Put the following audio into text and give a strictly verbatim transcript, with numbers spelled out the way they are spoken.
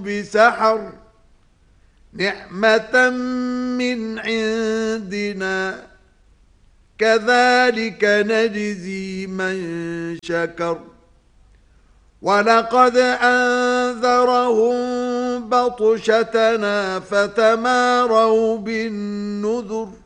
بسحر نعمة من عندنا كذلك نجزي من شكر ولقد أنذرهم بطشتنا فتماروا بالنذر